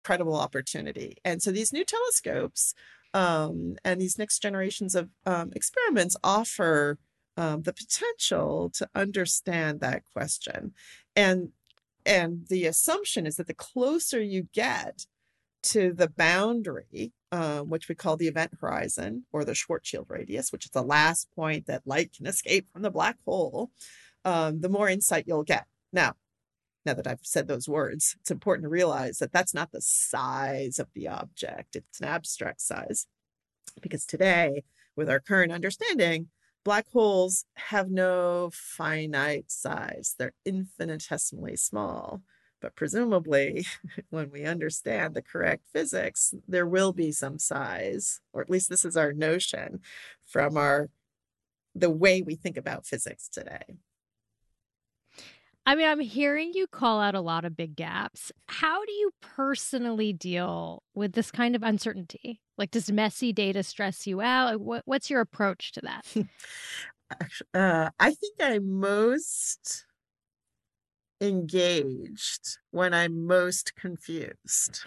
incredible opportunity. And so these new telescopes and these next generations of experiments offer the potential to understand that question. And the assumption is that the closer you get to the boundary, which we call the event horizon or the Schwarzschild radius, which is the last point that light can escape from the black hole, the more insight you'll get. Now that I've said those words, it's important to realize that that's not the size of the object. It's an abstract size. Because today, with our current understanding, black holes have no finite size. They're infinitesimally small. But presumably, when we understand the correct physics, there will be some size, or at least this is our notion from the way we think about physics today. I mean, I'm hearing you call out a lot of big gaps. How do you personally deal with this kind of uncertainty? Like, does messy data stress you out? What's your approach to that? I think I'm most engaged when I'm most confused.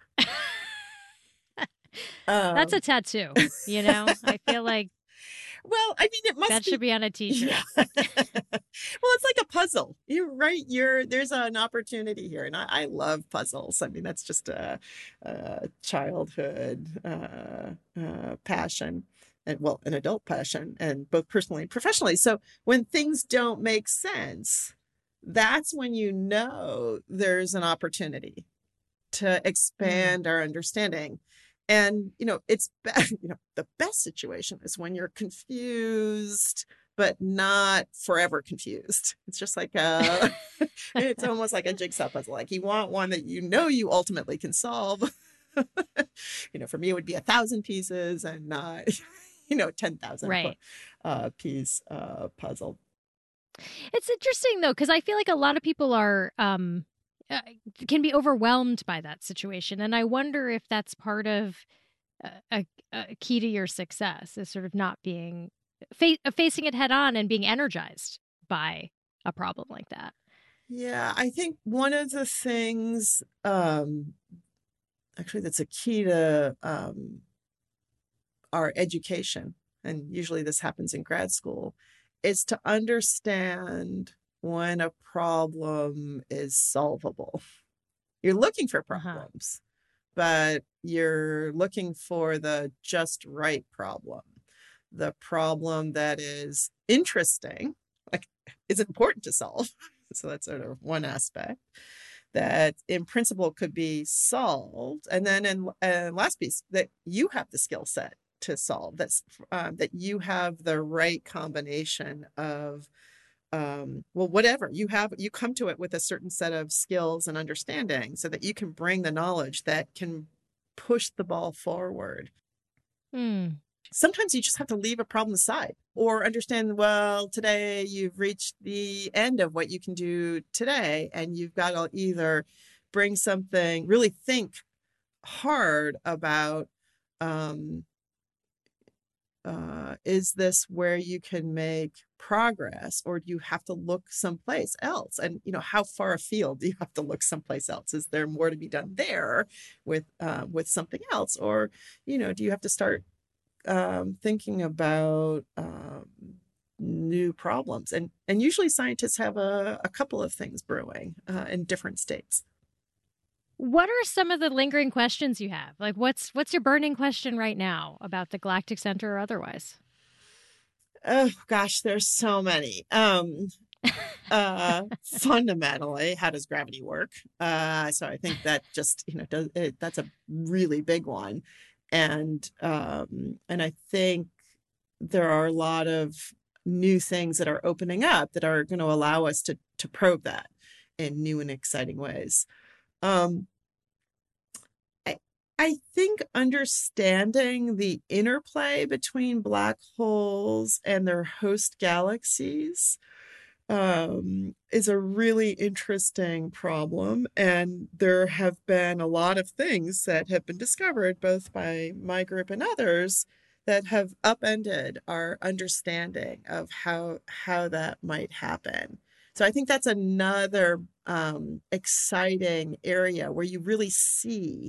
That's a tattoo, you know? I feel like well, I mean, it must that should be on a t-shirt. Yeah. Well, it's like a puzzle. You're right. There's an opportunity here, and I love puzzles. I mean, that's just a childhood passion, and well, an adult passion, and both personally and professionally. So when things don't make sense, that's when you know there's an opportunity to expand our understanding. And, it's the best situation is when you're confused, but not forever confused. It's just like it's almost like a jigsaw puzzle. Like you want one that you ultimately can solve. For me, it would be 1,000 pieces and not, 10,000 right. piece puzzle. It's interesting though, because I feel like a lot of people are can be overwhelmed by that situation, and I wonder if that's part of a key to your success is sort of not being facing it head on and being energized by a problem like that. Yeah, I think one of the things actually that's a key to our education, and usually this happens in grad school, is to understand when a problem is solvable. You're looking for problems, but you're looking for the just right problem, the problem that is interesting, like is important to solve. So that's sort of one aspect that in principle could be solved. And then in last piece, that you have the skill set to solve, that you have the right combination of whatever you come to it with a certain set of skills and understanding so that you can bring the knowledge that can push the ball forward. Sometimes you just have to leave a problem aside or understand, well, today you've reached the end of what you can do today, and you've got to either bring something, really think hard about, is this where you can make progress, or do you have to look someplace else? And, how far afield do you have to look someplace else? Is there more to be done there with something else? Or, do you have to start thinking about new problems? And usually scientists have a couple of things brewing in different states. What are some of the lingering questions you have? Like, what's your burning question right now about the Galactic Center or otherwise? Oh gosh, there's so many. Fundamentally, how does gravity work? So I think that just that's a really big one, and I think there are a lot of new things that are opening up that are going to allow us to probe that in new and exciting ways. I think understanding the interplay between black holes and their host galaxies is a really interesting problem. And there have been a lot of things that have been discovered, both by my group and others, that have upended our understanding of how that might happen. So I think that's another exciting area where you really see